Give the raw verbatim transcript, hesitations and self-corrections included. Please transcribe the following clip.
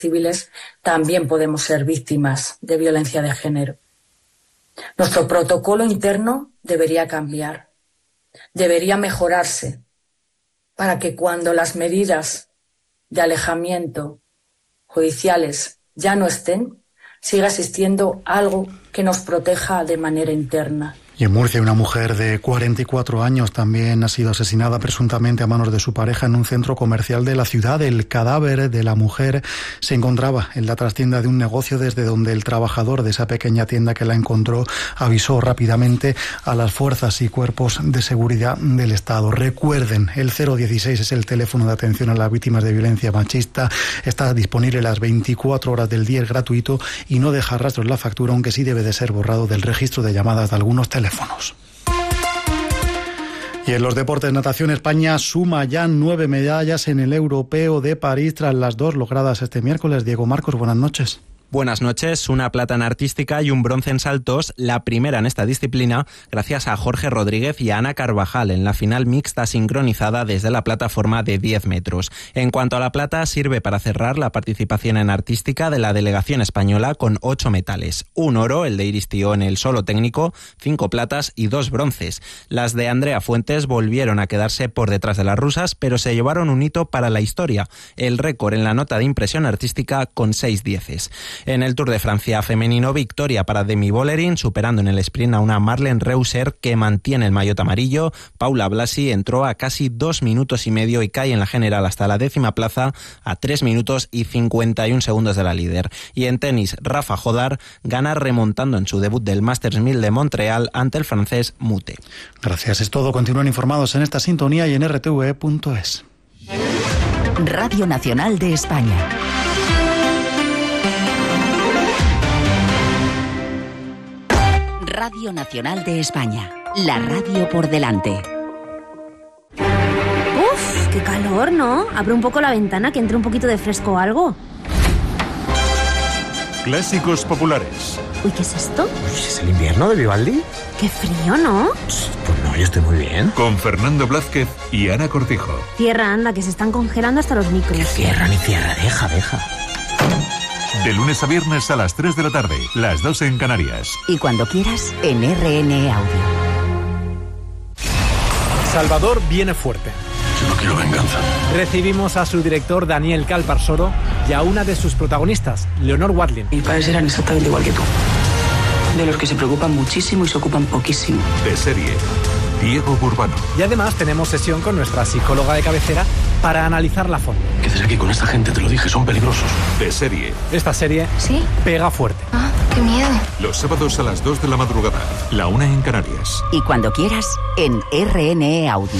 civiles también podemos ser víctimas de violencia de género. Nuestro protocolo interno debería cambiar, debería mejorarse para que cuando las medidas de alejamiento judiciales ya no estén, siga existiendo algo que nos proteja de manera interna. Y en Murcia, una mujer de cuarenta y cuatro años también ha sido asesinada presuntamente a manos de su pareja en un centro comercial de la ciudad. El cadáver de la mujer se encontraba en la trastienda de un negocio, desde donde el trabajador de esa pequeña tienda que la encontró avisó rápidamente a las fuerzas y cuerpos de seguridad del Estado. Recuerden, el cero dieciséis es el teléfono de atención a las víctimas de violencia machista. Está disponible las veinticuatro horas del día, es gratuito y no deja rastro en la factura, aunque sí debe de ser borrado del registro de llamadas de algunos teléfonos. Y en los deportes, natación, España suma ya nueve medallas en el Europeo de París tras las dos logradas este miércoles. Diego Marcos, buenas noches. Buenas noches, una plata en artística y un bronce en saltos, la primera en esta disciplina, gracias a Jorge Rodríguez y a Ana Carvajal en la final mixta sincronizada desde la plataforma de diez metros. En cuanto a la plata, sirve para cerrar la participación en artística de la delegación española con ocho metales. Un oro, el de Iris Tío en el solo técnico, cinco platas y dos bronces. Las de Andrea Fuentes volvieron a quedarse por detrás de las rusas, pero se llevaron un hito para la historia, el récord en la nota de impresión artística con seis dieces. En el Tour de Francia femenino, victoria para Demi Vollering, superando en el sprint a una Marlene Reusser que mantiene el maillot amarillo. Paula Blasi entró a casi dos minutos y medio y cae en la general hasta la décima plaza a tres minutos y cincuenta y un segundos de la líder. Y en tenis, Rafa Jodar gana remontando en su debut del Masters mil de Montreal ante el francés Mute. Gracias, es todo. Continúen informados en esta sintonía y en r t v punto es. Radio Nacional de España. Radio Nacional de España, la radio por delante. Uf, qué calor, ¿no? Abre un poco la ventana, que entre un poquito de fresco o algo. Clásicos populares. Uy, ¿qué es esto? Uy, ¿es el invierno de Vivaldi? Qué frío, ¿no? Pues no, yo estoy muy bien. Con Fernando Blázquez y Ana Cortijo. Cierra, anda, que se están congelando hasta los micros. Que cierra ni cierra, deja, deja. De lunes a viernes a las tres de la tarde, las dos en Canarias. Y cuando quieras, en R N E Audio. Salvador viene fuerte. Yo no quiero venganza. Recibimos a su director Daniel Calparsoro y a una de sus protagonistas, Leonor Watling. Mis padres eran exactamente igual que tú. De los que se preocupan muchísimo y se ocupan poquísimo. De serie, Diego Burbano. Y además tenemos sesión con nuestra psicóloga de cabecera para analizarla a fondo. ¿Qué haces aquí con esta gente? Te lo dije, son peligrosos. De serie. Esta serie ¿sí? Pega fuerte. Ah, qué miedo. Los sábados a las dos de la madrugada, la una en Canarias. Y cuando quieras, en R N E Audio.